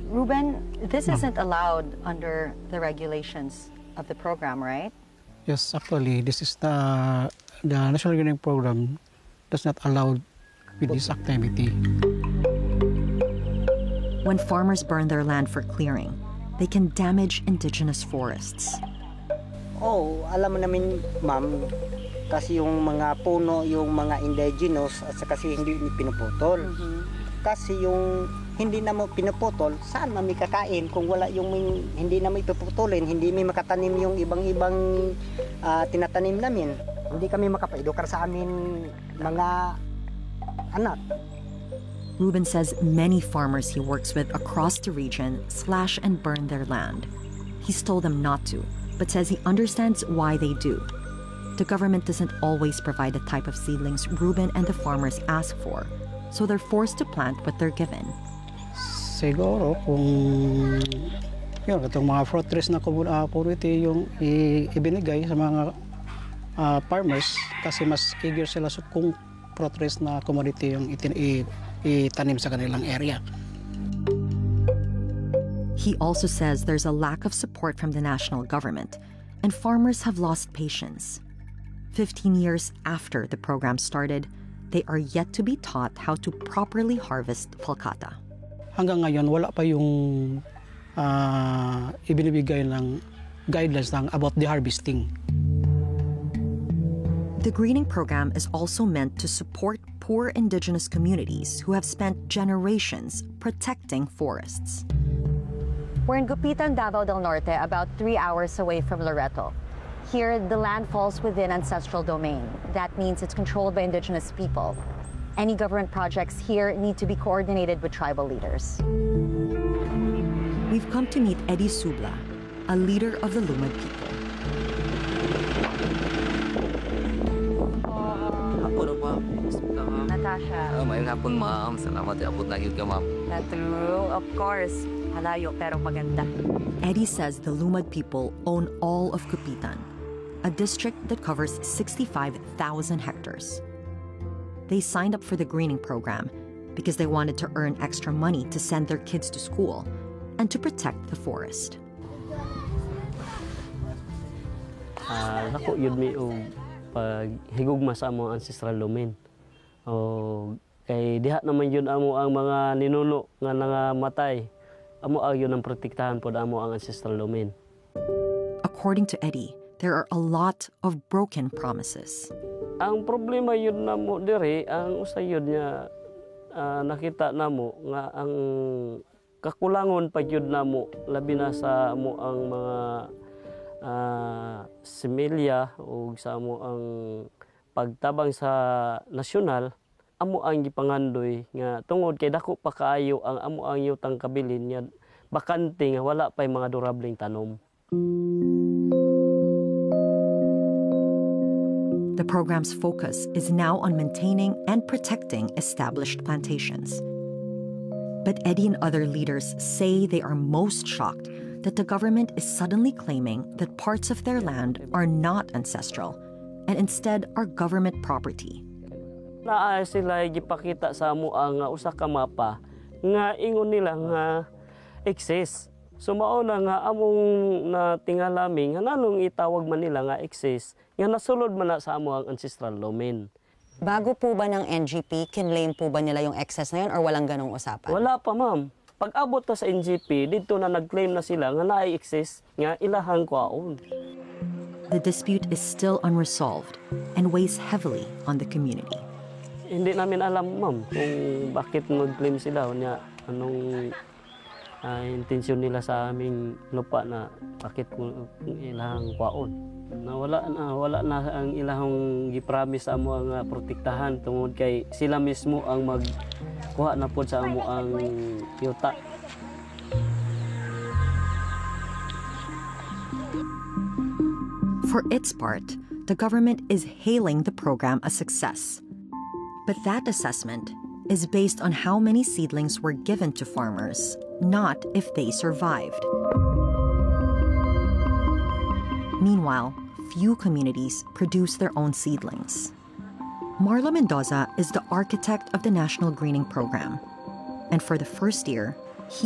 Ruben, this isn't allowed under the regulations of the program, right? Yes, actually, this is the National Greening Program does not allow with this activity. When farmers burn their land for clearing, they can damage indigenous forests. Oh, alam mo namin, ma'am, kasi yung mga puno, yung mga indigenous, at kasi hindi pinuputol. Kasi yung hindi na mo pinuputol, saan mami kakain kung wala yung hindi na mo ipuputulin, hindi may makatanim yung ibang-ibang tinatanim namin. Hindi kami makapaedukar sa amin mga anak. Ruben says many farmers he works with across the region slash and burn their land. He's told them not to, but says he understands why they do. The government doesn't always provide the type of seedlings Ruben and the farmers ask for, so they're forced to plant what they're given. Siguro kung yun, itong mga fruit trees na community yung ibinigay sa mga farmers kasi mas eager sila kung fruit trees na commodity yung itanim sa kanilang area. He also says there's a lack of support from the national government, and farmers have lost patience. 15 years after the program started, they are yet to be taught how to properly harvest falcata. Hanggang ngayon, wala pa yung ibinibigay ng guidelines about the harvesting. The greening program is also meant to support poor indigenous communities who have spent generations protecting forests. We're in Gupitan, Davao del Norte, about 3 hours away from Loreto. Here, the land falls within ancestral domain. That means it's controlled by indigenous people. Any government projects here need to be coordinated with tribal leaders. We've come to meet Eddie Subla, a leader of the Lumad people. Natasha. Mayroong hapon, ma'am. Salamat. Abot na yun ka, ma'am. That's true, of course. Halayo pero maganda. Eddie says the Lumad people own all of Gupitan, a district that covers 65,000 hectares. They signed up for the greening program because they wanted to earn extra money to send their kids to school and to protect the forest. Nako yun mi og paghigugma sa among ancestral domain. O kay diha naman yun amo ang mga ninuno nga nangamatay. Amo yun ang protektahan pod amo ang ancestral domain. According to Eddie, there are a lot of broken promises. Ang problema yun namo diri, ang usayod niya nakita namo nga ang kakulangon pa yun namo labi na sa amo ang mga similya o sa amo ang pagtabang sa nasyonal, amo ang gipangandoy nga tungod kay dako pa kaayo ang amo ang yutang kabilin niya bakante nga wala pay mga durableng tanom. The program's focus is now on maintaining and protecting established plantations. But Eddie and other leaders say they are most shocked that the government is suddenly claiming that parts of their land are not ancestral and instead are government property. Naa sila gipakita sa amo ang usa ka mapa nga ingon nila nga excess. So mauna nga among natingalami nga nanong itawag man nila nga excess nga nasulod man na sa amo ang ancestral domain. Bago po ba ng NGP, kinlaim po ba nila yung excess na yun or walang ganong usapan? Wala pa, ma'am. Pag abot na sa NGP, dito na nag-claim na sila nga naay excess nga ilahang kwaon. The dispute is still unresolved and weighs heavily on the community. Hindi namin alam, ma'am, kung bakit nag-claim sila niya anong intensyon nila sa aming lupa na bakit ilahang kwaon. Wala na ang ilahang gipromise sa amo ang protektahan tungod kay sila mismo ang magkuha na pod sa amo ang yuta. For its part, the government is hailing the program a success. But that assessment is based on how many seedlings were given to farmers, not if they survived. Meanwhile, few communities produce their own seedlings. Marla Mendoza is the architect of the National Greening Program. And for the first year,